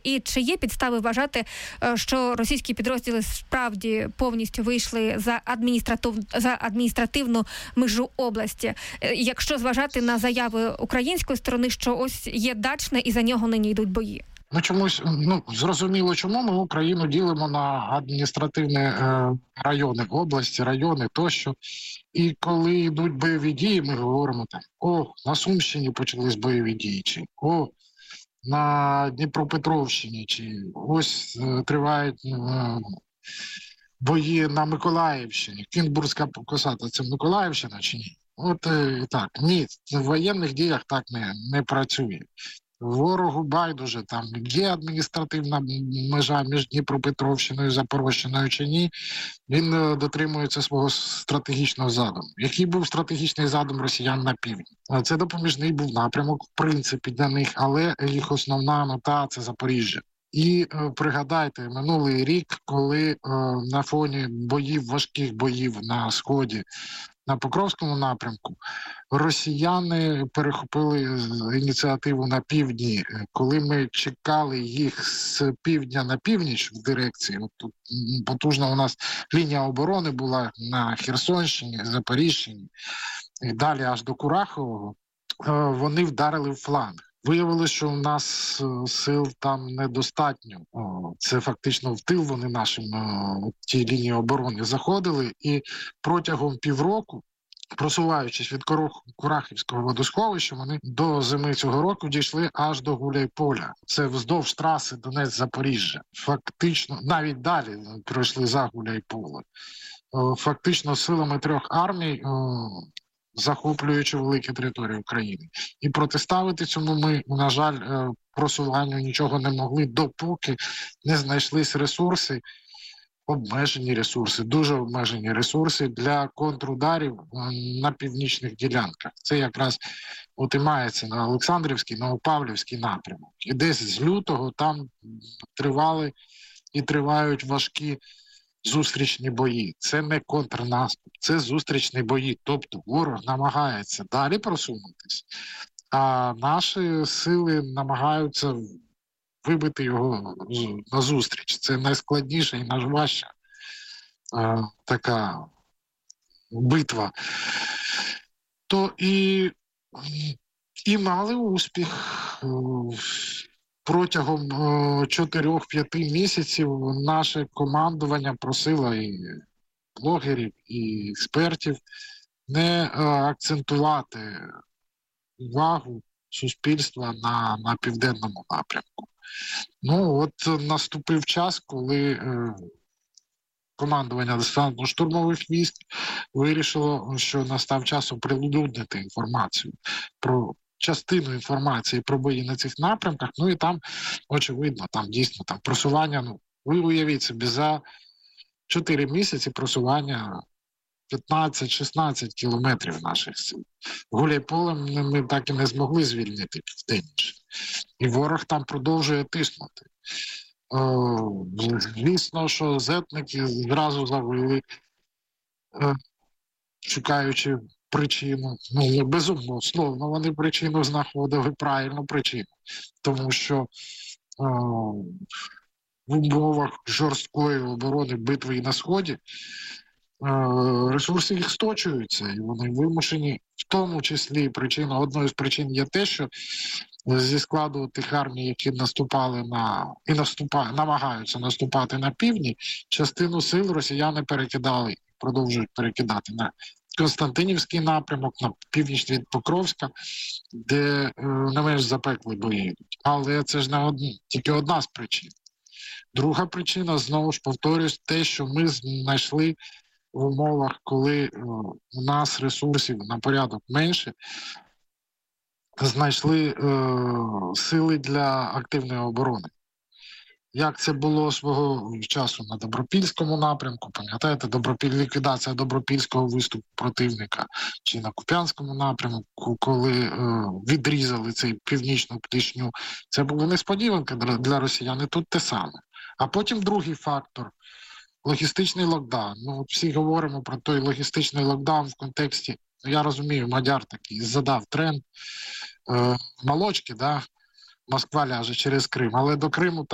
І чи є підстави вважати, що російські підрозділи справді повністю вийшли за адміністративну межу області, якщо зважати на заяви української сторони, що ось є Дачне і за нього нині йдуть бої? Ми чомусь, зрозуміло, чому ми Україну ділимо на адміністративні райони, області, райони тощо. І коли йдуть бойові дії, ми говоримо там, на Сумщині почались бойові дії, чи на Дніпропетровщині, чи ось тривають бої на Миколаївщині. Кінбурзька посада – це Миколаївщина чи ні? Так. Ні, в воєнних діях так не працює. Ворогу байдуже, там є адміністративна межа між Дніпропетровщиною, Запорожчиною чи ні, він дотримується свого стратегічного задуму. Який був стратегічний задум росіян на півдні? Це допоміжний був напрямок, в принципі, для них, але їх основна мета – це Запоріжжя. І пригадайте, минулий рік, коли на фоні важких боїв на Сході, на Покровському напрямку, росіяни перехопили ініціативу на півдні. Коли ми чекали їх з півдня на північ в дирекції, тут потужна у нас лінія оборони була на Херсонщині, Запоріжчині і далі аж до Курахового, вони вдарили в фланг. Виявилося, що у нас сил там недостатньо. Це фактично в тил вони нашим тій лінії оборони заходили. І протягом півроку, просуваючись від Курахівського водосховища, вони до зими цього року дійшли аж до Гуляйполя. Це вздовж траси Донець-Запоріжжя. Фактично, навіть далі пройшли за Гуляйполе. Фактично силами 3 армій, захоплюючи великі території України. І протиставити цьому ми, на жаль, просуванню нічого не могли, допоки не знайшлись ресурси, дуже обмежені ресурси для контрударів на північних ділянках. Це якраз і мається на Олександрівський, Новопавлівський напрямок. І десь з лютого там тривали і тривають важкі зустрічні бої. Це не контрнаступ, це зустрічні бої. Тобто ворог намагається далі просунутися, а наші сили намагаються вибити його назустріч. Це найскладніша і найважча така битва. То і мали успіх. Протягом 4-5 місяців наше командування просило і блогерів, і експертів не акцентувати увагу суспільства на південному напрямку. Наступив час, коли командування десантно-штурмових військ вирішило, що настав час оприлюднити інформацію про частину інформації про бої на цих напрямках, і там, очевидно, там дійсно просування, ви уявіть собі, за 4 місяці просування 15-16 кілометрів наших сил. Гуляйполем ми так і не змогли звільнити південніше. І ворог там продовжує тиснути. Звісно, що зетники зразу завили, шукаючи причину. Безумовно, вони причину знаходили, правильну причину. Тому що в умовах жорсткої оборони битви і на Сході ресурси їх сточуються, і вони вимушені, в тому числі одною з причин є те, що зі складу тих армій, які наступали намагаються наступати на півдні, частину сил росіяни продовжують перекидати на Константинівський напрямок, на північ від Покровська, де не менш запеклі бої йдуть. Але це ж тільки одна з причин. Друга причина, знову ж повторюсь, те, що ми знайшли в умовах, коли у нас ресурсів на порядок менше, знайшли сили для активної оборони. Як це було свого часу на Добропільському напрямку, пам'ятаєте, ліквідація Добропільського виступу противника, чи на Куп'янському напрямку, коли відрізали цей північну птишню. Це була несподіванка для росіян, і тут те саме. А потім другий фактор – логістичний локдаун. Всі говоримо про той логістичний локдаун в контексті, я розумію, Мадяр такий задав тренд молочки, Москва ляже через Крим, але до Криму